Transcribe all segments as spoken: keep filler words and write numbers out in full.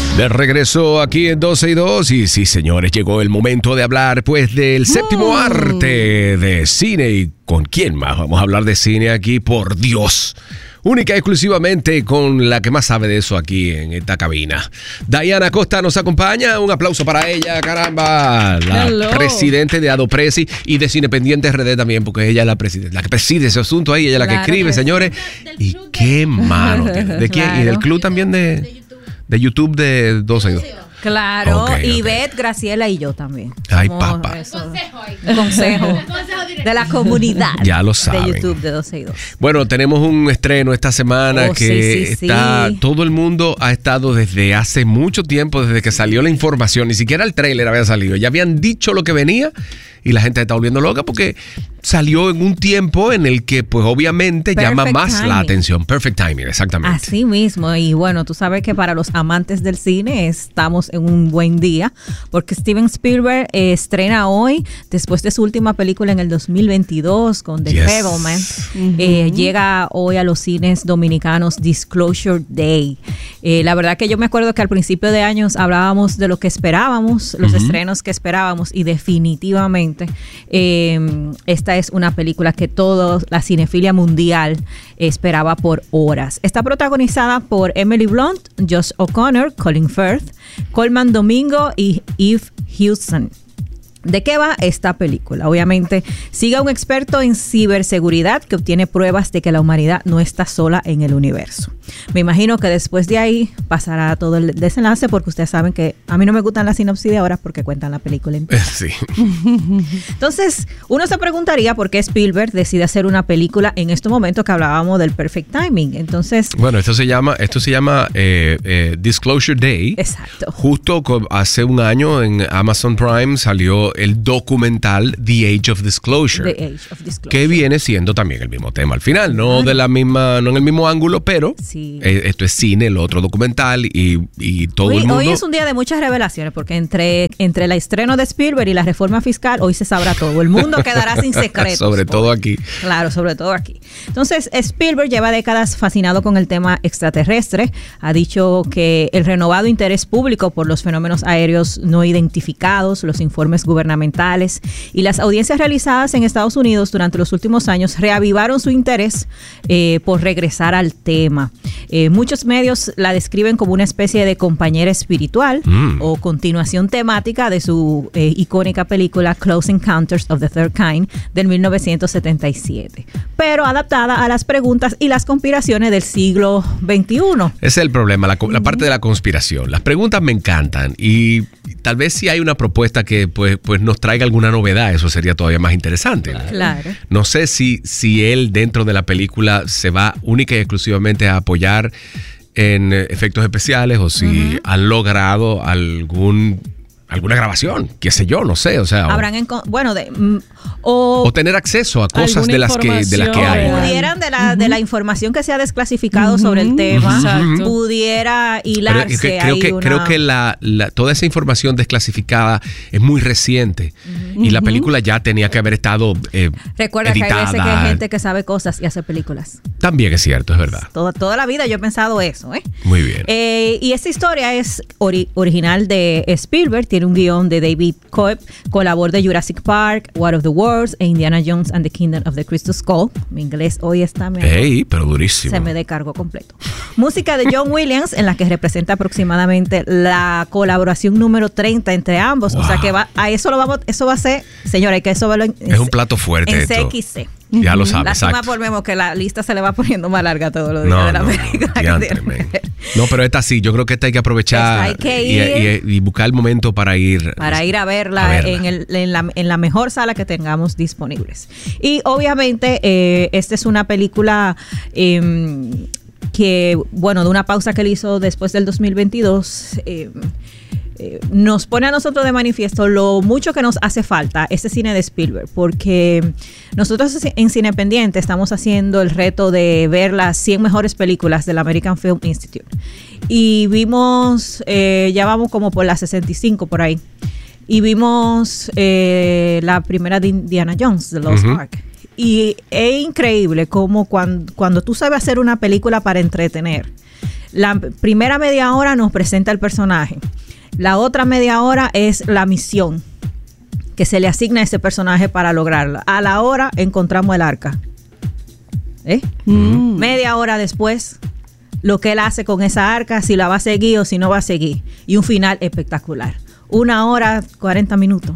De regreso aquí en doce y dos y sí, señores, llegó el momento de hablar pues del séptimo mm. arte de cine. ¿Y con quién más vamos a hablar de cine aquí? Por Dios. Única y exclusivamente con la que más sabe de eso aquí en esta cabina. Diana Costa nos acompaña. Un aplauso para ella, caramba. La Hello. presidente de Adopresi y de Cinependiente R D también, porque ella es la presidenta, la que preside ese asunto ahí, ella es la claro que escribe, que señores. Y qué mano tiene. ¿De quién? Claro. Y del club también de... De YouTube de doce y dos. Claro, okay, y okay. Beth, Graciela y yo también. Ay, papá. Consejo, consejo de la comunidad. Ya lo saben. De YouTube de doce y dos. Bueno, tenemos un estreno esta semana oh, que sí, sí, está... sí. Todo el mundo ha estado desde hace mucho tiempo, desde que salió la información. Ni siquiera el tráiler había salido. Ya habían dicho lo que venía y la gente está volviendo loca porque salió en un tiempo en el que, pues, obviamente Perfect llama más timing. la atención. Perfect timing, exactamente. Así mismo. Y bueno, tú sabes que para los amantes del cine estamos en un buen día, porque Steven Spielberg eh, estrena hoy, después de su última película en el dos mil veintidós con The yes. Fableman, uh-huh. eh, llega hoy a los cines dominicanos Disclosure Day. Eh, la verdad que yo me acuerdo que al principio de años hablábamos de lo que esperábamos, los uh-huh. estrenos que esperábamos, y definitivamente eh, esta es una película que toda la cinefilia mundial esperaba por horas. Está protagonizada por Emily Blunt, Josh O'Connor, Colin Firth, Colman Domingo y Eve Hewson. ¿De qué va esta película? Obviamente, sigue a un experto en ciberseguridad que obtiene pruebas de que la humanidad no está sola en el universo. Me imagino que después de ahí pasará todo el desenlace, porque ustedes saben que a mí no me gustan las sinopsis de ahora porque cuentan la película entera. Sí. Entonces, uno se preguntaría por qué Spielberg decide hacer una película en estos momentos que hablábamos del perfect timing. Entonces, bueno, esto se llama, esto se llama eh, eh, Disclosure Day. Exacto. Justo hace un año en Amazon Prime salió el documental The Age of Disclosure, The Age of Disclosure, que viene siendo también el mismo tema al final, no de la misma, no en el mismo ángulo, pero sí. eh, esto es cine, el otro documental y, y todo hoy, el mundo. Hoy es un día de muchas revelaciones, porque entre, entre el estreno de Spielberg y la reforma fiscal, hoy se sabrá todo. El mundo quedará sin secretos. Sobre todo aquí. Claro, sobre todo aquí. Entonces, Spielberg lleva décadas fascinado con el tema extraterrestre. Ha dicho que el renovado interés público por los fenómenos aéreos no identificados, los informes gubernamentales y las audiencias realizadas en Estados Unidos durante los últimos años reavivaron su interés eh, por regresar al tema. Eh, muchos medios la describen como una especie de compañera espiritual mm. o continuación temática de su eh, icónica película Close Encounters of the Third Kind del mil novecientos setenta y siete, pero adaptada a las preguntas y las conspiraciones del siglo veintiuno. Ese es el problema, la, la parte de la conspiración. Las preguntas me encantan y tal vez si hay una propuesta que pues, pues nos traiga alguna novedad, eso sería todavía más interesante. Claro. No sé si, si él dentro de la película se va única y exclusivamente a apoyar en efectos especiales o si uh-huh. han logrado algún alguna grabación, qué sé yo, no sé, o sea, habrán enco- bueno de mm, o, o tener acceso a cosas de las que de las que hay. Pudieran de la uh-huh. de la información que se ha desclasificado uh-huh. sobre el tema, uh-huh. pudiera hilarse. Pero creo ahí que una... creo que la, la toda esa información desclasificada es muy reciente uh-huh. y la película ya tenía que haber estado eh, Recuerda editada. Que hay veces que hay gente que sabe cosas y hace películas. También es cierto, es verdad. Toda, toda la vida yo he pensado eso, ¿eh? Muy bien. Eh, y esta historia es ori- original de Spielberg. Tiene un guión de David Coeb, colaborador de Jurassic Park, War of the Worlds e Indiana Jones and the Kingdom of the Crystal Skull. Mi inglés hoy está medio, Ey, pero durísimo. Se me descargó completo. Música de John Williams, en la que representa aproximadamente la colaboración número treinta entre ambos. Wow. O sea que va, a eso lo vamos, eso va a ser, señora, hay que eso verlo en, en, es un plato fuerte en esto. C X C. Ya lo sabes. Lástima por Memo que la lista se le va poniendo más larga todos los días no, de la no, película. No, pero esta sí, yo creo que esta hay que aprovechar hay que ir, y, y, y buscar el momento para ir. Para ir a verla, a verla. En, el, en, la, en la mejor sala que tengamos disponibles. Y obviamente eh, esta es una película eh, que, bueno, de una pausa que él hizo después del dos mil veintidós, eh, eh, nos pone a nosotros de manifiesto lo mucho que nos hace falta este cine de Spielberg, porque nosotros en Cinependiente estamos haciendo el reto de ver las cien mejores películas del American Film Institute y vimos, eh, ya vamos como por las sesenta y cinco por ahí, y vimos eh, la primera de Indiana Jones, The Lost uh-huh. Ark. Y es increíble cómo cuando, cuando tú sabes hacer una película para entretener, La primera media hora nos presenta el personaje. La otra media hora es la misión que se le asigna a ese personaje para lograrla. A la hora encontramos el arca. ¿Eh? Mm. Media hora después, lo que él hace con esa arca, si la va a seguir o si no va a seguir. Y un final espectacular. Una hora, cuarenta minutos.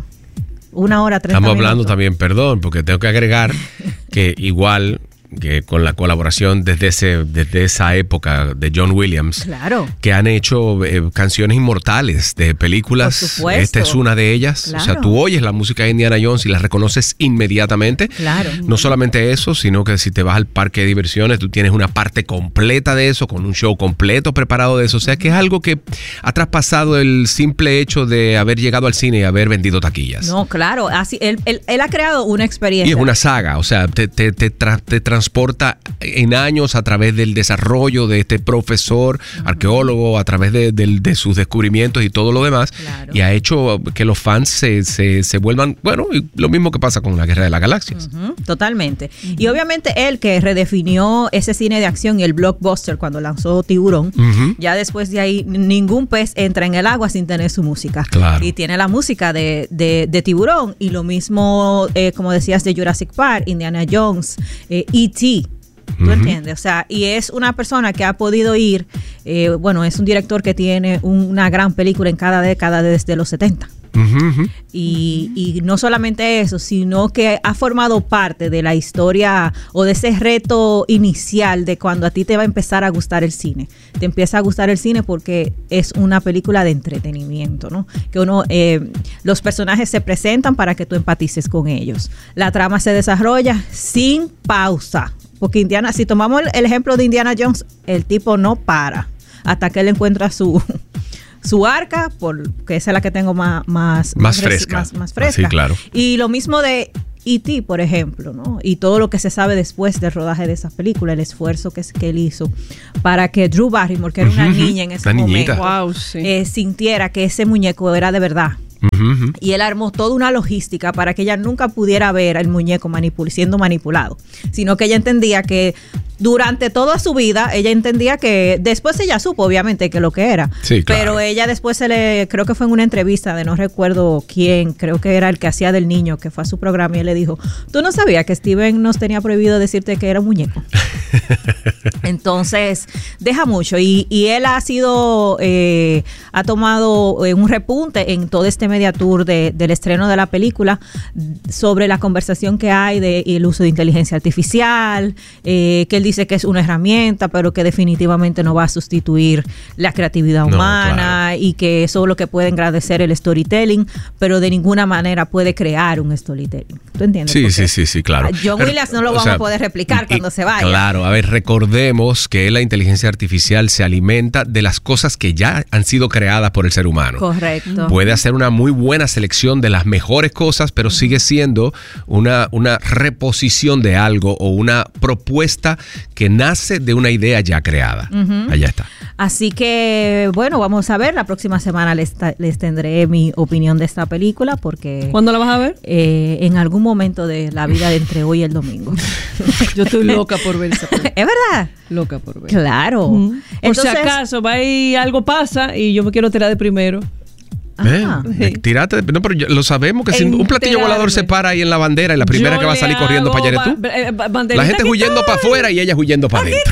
Una hora, treinta Estamos minutos. hablando también, perdón, porque tengo que agregar que igual que con la colaboración desde ese desde esa época de John Williams, claro, que han hecho eh, canciones inmortales de películas. Por supuesto. Esta es una de ellas. Claro. O sea, tú oyes la música de Indiana Jones y la reconoces inmediatamente. Claro. No solamente eso, sino que si te vas al parque de diversiones, tú tienes una parte completa de eso, con un show completo preparado de eso. O sea, que es algo que ha traspasado el simple hecho de haber llegado al cine y haber vendido taquillas. No, claro. Así, él, él, él ha creado una experiencia. Y es una saga, o sea, te, te, te, tra, te transporta en años a través del desarrollo de este profesor, uh-huh. arqueólogo, a través de, de, de sus descubrimientos y todo lo demás. Claro. Y ha hecho que los fans se, se, se vuelvan, bueno, y lo mismo que pasa con la Guerra de las Galaxias. Uh-huh, totalmente. Uh-huh. Y obviamente él que redefinió ese cine de acción y el blockbuster cuando lanzó Tiburón, uh-huh. ya después de ahí ningún pez entra en el agua sin tener su música. Claro. Y tiene la música de, de, de Tiburón y lo mismo, eh, como decías, de Jurassic Park, Indiana Jones, eh, E T ¿Tú uh-huh. entiendes? O sea, y es una persona que ha podido ir, eh, bueno, es un director que tiene una gran película en cada década desde los setenta. Uh-huh. Y, y no solamente eso, sino que ha formado parte de la historia o de ese reto inicial de cuando a ti te va a empezar a gustar el cine. Te empieza a gustar el cine porque es una película de entretenimiento, ¿no? Que uno, eh, los personajes se presentan para que tú empatices con ellos. La trama se desarrolla sin pausa. Porque Indiana, si tomamos el ejemplo de Indiana Jones, el tipo no para hasta que él encuentra su, su arca, porque esa es la que tengo más, más, más, más fresca. Más, más fresca. Sí, claro. Y lo mismo de E T, por ejemplo, ¿no? Y todo lo que se sabe después del rodaje de esa película, el esfuerzo que, que él hizo para que Drew Barrymore, que era una uh-huh. niña en ese la momento, wow, sí. eh, sintiera que ese muñeco era de verdad. Uh-huh. Y él armó toda una logística para que ella nunca pudiera ver el muñeco manipul- siendo manipulado, sino que ella entendía que durante toda su vida, ella entendía que, después ella supo obviamente que lo que era, sí, claro. pero ella después se le, creo que fue en una entrevista de no recuerdo quién, creo que era el que hacía del niño, que fue a su programa y él le dijo, ¿tú no sabías que Steven nos tenía prohibido decirte que era un muñeco? Entonces, deja mucho y, y él ha sido, eh, ha tomado eh, un repunte en todo este media tour de, del estreno de la película sobre la conversación que hay de el uso de inteligencia artificial, eh, que él dice que es una herramienta, pero que definitivamente no va a sustituir la creatividad humana, no, claro. y que eso es lo que puede engrandecer el storytelling, pero de ninguna manera puede crear un storytelling. ¿Tú entiendes? Sí, sí, sí, sí, claro. John Williams no lo vamos sea, a poder replicar cuando y, se vaya. Claro, a ver, recordemos que la inteligencia artificial se alimenta de las cosas que ya han sido creadas por el ser humano. Correcto. Puede hacer una muy buena selección de las mejores cosas, pero uh-huh. sigue siendo una, una reposición de algo o una propuesta que nace de una idea ya creada. Uh-huh. Allá está. Así que, bueno, vamos a ver. La próxima semana les, ta- les tendré mi opinión de esta película porque... ¿Cuándo la vas a ver? Eh, en algún momento de la vida de entre hoy y el domingo. Yo estoy loca por ver esa película. ¿Es verdad? Loca por ver. Claro. Uh-huh. Entonces, por si acaso va y algo pasa y yo me quiero tirar de primero. Eh, sí. Tírate, no, pero yo, lo sabemos que si un platillo volador se para ahí en la bandera y la primera yo que va a salir corriendo para allá eres tú. Ba- la gente huyendo para afuera y ella huyendo para adentro.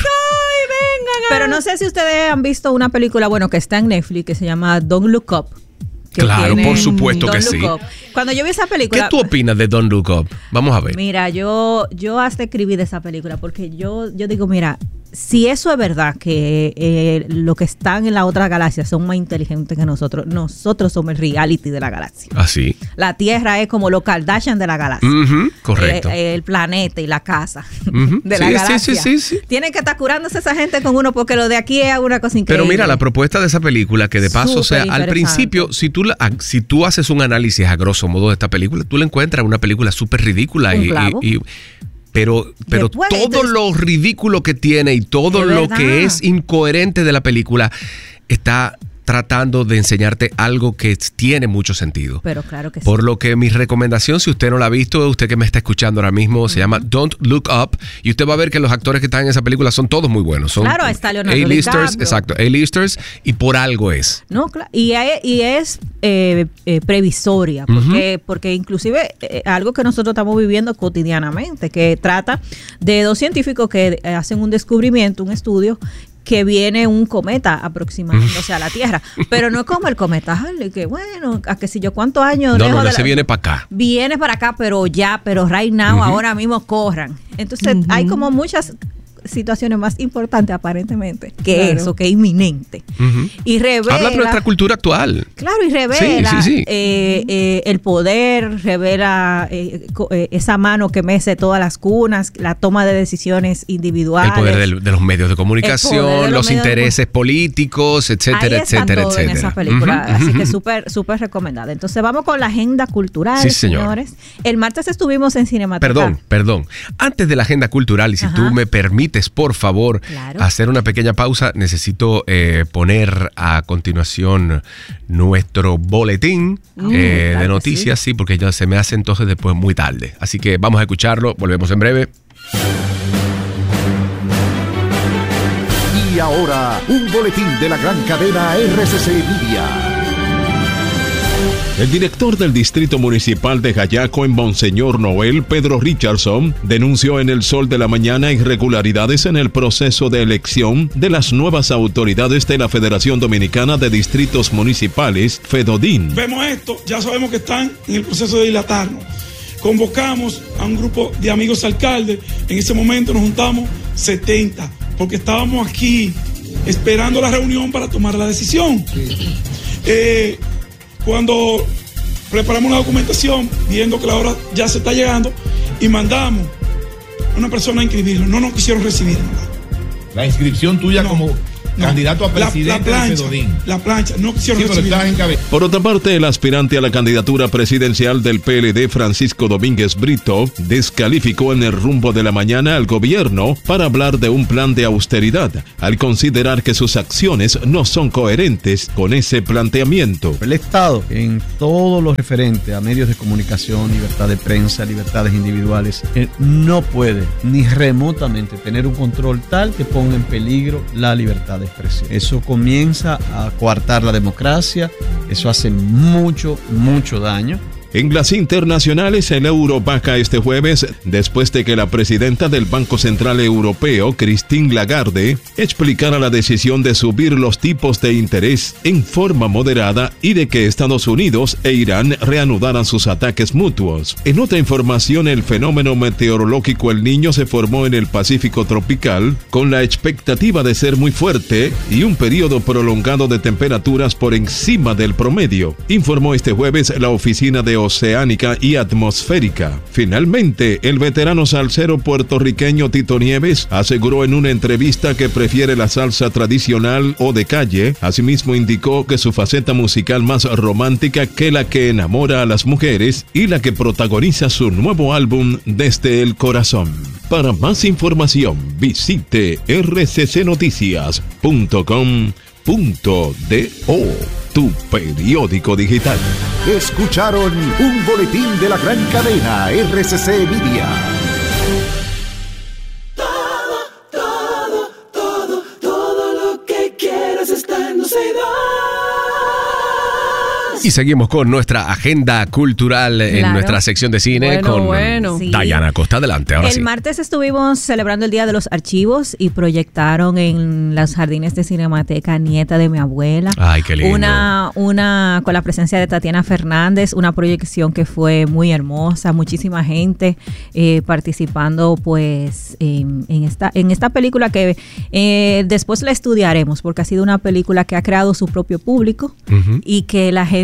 Pero no sé si ustedes han visto una película, bueno, que está en Netflix, que se llama Don't Look Up. Claro, por supuesto que sí. Up. Cuando yo vi esa película... ¿Qué tú opinas de Don't Look Up? Vamos a ver. Mira, yo, yo hasta escribí de esa película porque yo, yo digo, mira, si eso es verdad, que eh, los que están en la otra galaxia son más inteligentes que nosotros, nosotros somos el reality de la galaxia. Así. La Tierra es como los Kardashian de la galaxia. Uh-huh, correcto. Eh, el planeta y la casa uh-huh. de sí, la galaxia. Sí, sí, sí, sí. Tienen que estar curándose esa gente con uno porque lo de aquí es una cosa increíble. Pero mira, la propuesta de esa película, que de paso, o sea, al principio, si tú, la, si tú haces un análisis a grosso modo de esta película, tú la encuentras una película súper ridícula y, y, y Pero, pero Después, todo entonces, lo ridículo que tiene y todo lo verdad. que es incoherente de la película está tratando de enseñarte algo que tiene mucho sentido. Pero claro que sí. Por lo que mi recomendación, si usted no la ha visto, usted que me está escuchando ahora mismo, se llama Don't Look Up, y usted va a ver que los actores que están en esa película son todos muy buenos. Son claro, está Leonardo A-listers, DiCaprio. exacto, A-listers, y por algo es. No, claro. Y, hay- y es eh, eh, previsoria, porque, uh-huh. porque inclusive eh, algo que nosotros estamos viviendo cotidianamente, que trata de dos científicos que eh, hacen un descubrimiento, un estudio, que viene un cometa aproximándose a la Tierra, pero no es como el cometa Halley, que bueno, a que si yo cuántos años no, lejos no, de ese la, viene para acá. Viene para acá, pero ya, pero right now, uh-huh. ahora mismo corran. Entonces uh-huh. hay como muchas situaciones más importantes aparentemente que claro. eso, que es inminente. Uh-huh. Y revela... Habla de nuestra cultura actual. Claro, y revela sí, sí, sí. Eh, eh, el poder, revela eh, eh, esa mano que mece todas las cunas, la toma de decisiones individuales. El poder de, de los medios de comunicación, de los, los intereses de... políticos, etcétera, Ahí está etcétera, todo etcétera. en esa película, uh-huh. así que súper, súper recomendada. Entonces vamos con la agenda cultural, sí, señor. señores. El martes estuvimos en Cinemateca. Perdón, perdón. Antes de la agenda cultural, y si Ajá. tú me permites, por favor, claro. hacer una pequeña pausa, necesito eh, poner a continuación nuestro boletín mm, eh, claro de noticias, sí. sí, porque ya se me hace entonces después muy tarde. Así que vamos a escucharlo, volvemos en breve. Y ahora, un boletín de la gran cadena R C C Media. El director del Distrito Municipal de Jayaco en Monseñor Noel, Pedro Richardson, denunció en El Sol de la Mañana irregularidades en el proceso de elección de las nuevas autoridades de la Federación Dominicana de Distritos Municipales, FEDODIN. Vemos esto, ya sabemos que están en el proceso de dilatarnos. Convocamos a un grupo de amigos alcaldes, en ese momento nos juntamos setenta, porque estábamos aquí esperando la reunión para tomar la decisión. Sí. Eh, Cuando preparamos la documentación, viendo que la hora ya se está llegando, y mandamos a una persona a inscribirlo, no nos quisieron recibir. La inscripción tuya no, como no, candidato a presidente la, la plancha, de FEDODIN. La plancha, no quisieron sí, recibir. Por otra parte, el aspirante a la candidatura presidencial del P L D, Francisco Domínguez Brito, descalificó en el rumbo de la mañana al gobierno para hablar de un plan de austeridad, al considerar que sus acciones no son coherentes con ese planteamiento. El Estado, en todo lo referente a medios de comunicación, libertad de prensa, libertades individuales, eh, no puede ni remotamente tener un control tal que ponga en peligro la libertad de expresión. Eso comienza a coartar la democracia, eso hace mucho, mucho daño. En las internacionales, el euro baja este jueves después de que la presidenta del Banco Central Europeo, Christine Lagarde, explicara la decisión de subir los tipos de interés en forma moderada y de que Estados Unidos e Irán reanudaran sus ataques mutuos. En otra información, el fenómeno meteorológico El Niño se formó en el Pacífico tropical con la expectativa de ser muy fuerte y un periodo prolongado de temperaturas por encima del promedio, informó este jueves la oficina de oceánica y atmosférica. Finalmente, el veterano salsero puertorriqueño Tito Nieves aseguró en una entrevista que prefiere la salsa tradicional o de calle. Asimismo, indicó que su faceta musical más romántica que la que enamora a las mujeres y la que protagoniza su nuevo álbum Desde el Corazón. Para más información, visite r c c noticias punto com punto do, tu periódico digital. Escucharon un boletín de la gran cadena R C C Media. Todo, todo, todo, todo lo que quieras está en Doce y Dos. Y seguimos con nuestra agenda cultural en claro. nuestra sección de cine bueno, con bueno. Sí. Dayana Costa. Adelante, ahora El sí. martes estuvimos celebrando el Día de los Archivos y proyectaron en los jardines de Cinemateca Nieta de mi abuela. Ay, qué lindo. Una, una con la presencia de Tatiana Fernández, una proyección que fue muy hermosa, muchísima gente eh, participando pues en, en, esta, en esta película que eh, después la estudiaremos porque ha sido una película que ha creado su propio público uh-huh. y que la gente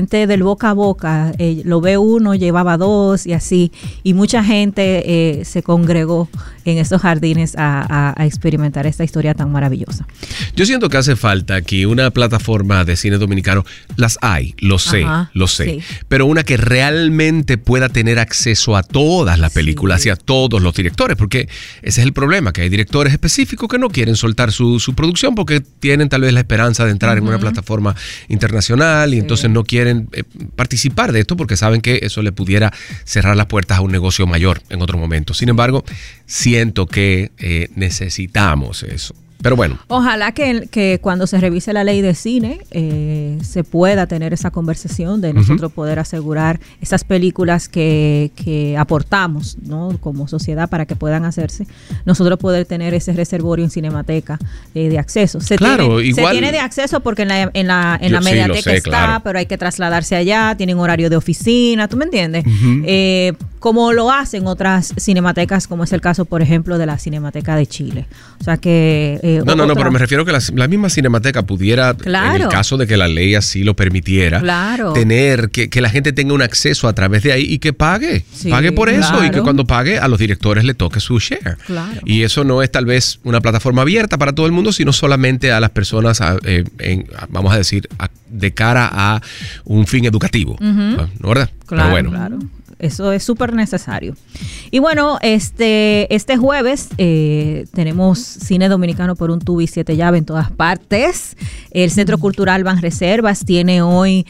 realmente del boca a boca, eh, lo ve uno, llevaba dos y así, y mucha gente eh, se congregó en estos jardines a, a, a experimentar esta historia tan maravillosa. Yo siento que hace falta aquí una plataforma de cine dominicano. Las hay, lo sé, Ajá, lo sé. sí. Pero una que realmente pueda tener acceso a todas las películas sí. y a todos los directores, porque ese es el problema, que hay directores específicos que no quieren soltar su, su producción porque tienen tal vez la esperanza de entrar uh-huh. en una plataforma internacional y sí. entonces no quieren eh, participar de esto porque saben que eso le pudiera cerrar las puertas a un negocio mayor en otro momento. Sin embargo, siento que eh, necesitamos eso. Pero bueno. Ojalá que, que cuando se revise la ley de cine eh, se pueda tener esa conversación de nosotros uh-huh. poder asegurar esas películas que, que aportamos, ¿no? Como sociedad para que puedan hacerse. Nosotros poder tener ese reservorio en Cinemateca eh, de acceso. Se, claro, tiene, igual, se tiene de acceso porque en la, en la, en la mediateca sí, sé, está, claro. pero hay que trasladarse allá, tienen horario de oficina, ¿tú me entiendes? Uh-huh. Eh, como lo hacen otras cinematecas, como es el caso, por ejemplo, de la Cinemateca de Chile. O sea que... Eh, no, no, no, pero me refiero que la, la misma Cinemateca pudiera, claro. en el caso de que la ley así lo permitiera, claro. tener, que, que la gente tenga un acceso a través de ahí y que pague, sí, pague por eso claro. y que cuando pague a los directores le toque su share. Claro. Y eso no es tal vez una plataforma abierta para todo el mundo, sino solamente a las personas, a, eh, en, a, vamos a decir, a, de cara a un fin educativo, uh-huh. ¿no, verdad? Claro, pero bueno. claro. Eso es súper necesario. Y bueno, este, este jueves eh, tenemos cine dominicano por un tubo y siete llaves en todas partes. El Centro Cultural Banreservas tiene hoy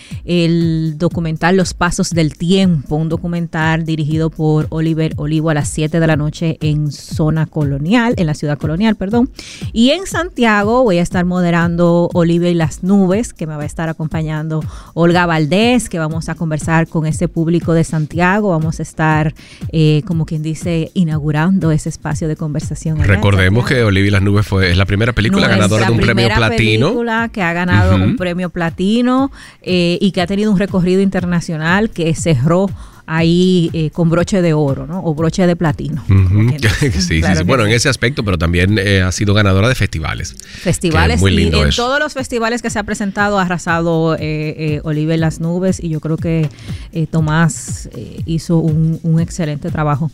el documental Los Pasos del Tiempo, un documental dirigido por Oliver Olivo a las siete de la noche en zona colonial, en la ciudad colonial, perdón. Y en Santiago voy a estar moderando Oliver y las Nubes, que me va a estar acompañando Olga Valdés, que vamos a conversar con ese público de Santiago. Vamos a estar, eh, como quien dice, inaugurando ese espacio de conversación. Recordemos que Olivia y las Nubes fue, es la primera película Nuestra ganadora de un premio platino. película que ha ganado uh-huh. un premio platino eh, y que ha tenido un recorrido internacional que cerró ahí eh, con broche de oro, ¿no? O broche de platino. Uh-huh. sí, claro sí, sí. Bueno, sí. en ese aspecto, pero también eh, ha sido ganadora de festivales. Festivales, muy lindo y en eso. todos los festivales que se ha presentado ha arrasado eh, eh, Oliver y las Nubes, y yo creo que eh, Tomás eh, hizo un, un excelente trabajo.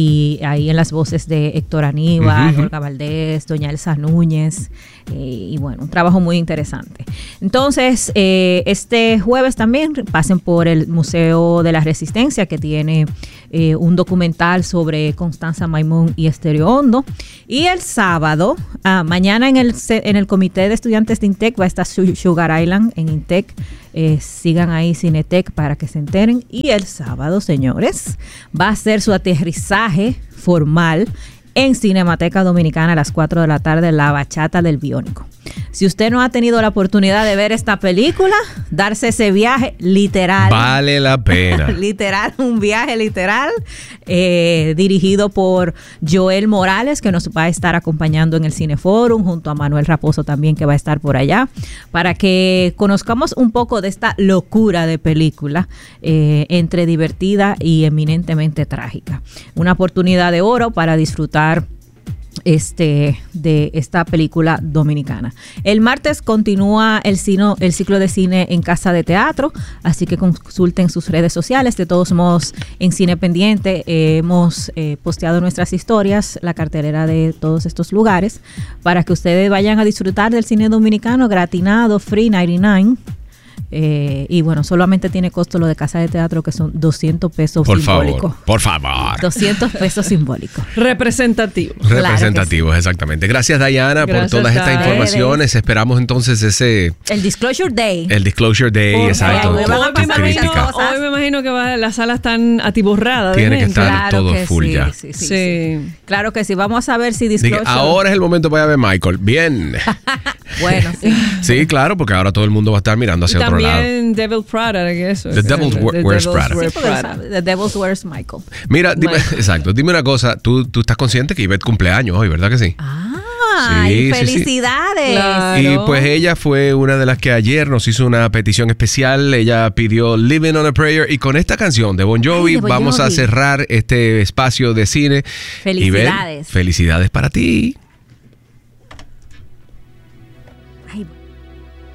Y ahí en las voces de Héctor Aníbal, uh-huh. Olga Valdés, doña Elsa Núñez, eh, y bueno, un trabajo muy interesante. Entonces, eh, este jueves también pasen por el Museo de la Resistencia, que tiene eh, un documental sobre Constanza Maimón y Estéreo Hondo. Y el sábado, ah, mañana en el, en el Comité de Estudiantes de INTEC va a estar Sugar Island en INTEC. Eh, sigan ahí Cinetec para que se enteren. Y el sábado, señores, va a ser su aterrizaje formal en Cinemateca Dominicana a las cuatro de la tarde, La Bachata del Biónico. Si usted no ha tenido la oportunidad de ver esta película, darse ese viaje literal. Vale la pena. Literal, un viaje literal, eh, dirigido por Joel Morales, que nos va a estar acompañando en el Cineforum, junto a Manuel Raposo también, que va a estar por allá, para que conozcamos un poco de esta locura de película, eh, entre divertida y eminentemente trágica. Una oportunidad de oro para disfrutar Este, de esta película dominicana. El martes continúa el, cino, el ciclo de cine en Casa de Teatro, así que consulten sus redes sociales. De todos modos, en Cine Pendiente eh, hemos eh, posteado nuestras historias, la cartelera de todos estos lugares, para que ustedes vayan a disfrutar del cine dominicano gratinado, free noventa y nueve. Eh, y bueno, solamente tiene costo lo de Casa de Teatro, que son doscientos pesos por simbólicos. Favor, por favor. doscientos pesos simbólicos. Representativos. Claro Representativos, sí. Exactamente. Gracias, Diana, Gracias por todas estas informaciones. Esperamos entonces ese... El Disclosure Day. El Disclosure Day, por exacto. Hoy, hoy, me imagino, hoy me imagino que va, las salas están atiborradas. Tiene que estar claro todo full sí, ya. Sí, sí, sí, sí. sí. Claro que sí. Vamos a ver si Disclosure... Diga, ahora es el momento para ver Michael. Bien. Bueno, sí. Sí, claro, porque ahora todo el mundo va a estar mirando hacia y otro lado. También Devil Prada, que eso. The Devil's The Wears Prada. Sí, Prada. The Devil's Wears Michael. Mira, dime, Michael. exacto, dime una cosa, tú, tú estás consciente que Ivette cumpleaños hoy, ¿verdad que sí? Ah, sí, y sí, felicidades. Sí. Claro. Y pues ella fue una de las que ayer nos hizo una petición especial. Ella pidió Living on a Prayer, y con esta canción de Bon Jovi, Ay, de Bon vamos Jovi. a cerrar este espacio de cine. Felicidades. Ivette, felicidades para ti.